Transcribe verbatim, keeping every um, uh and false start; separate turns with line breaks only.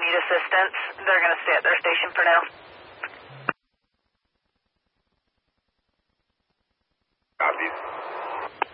need assistance. They're going to stay at their station for now.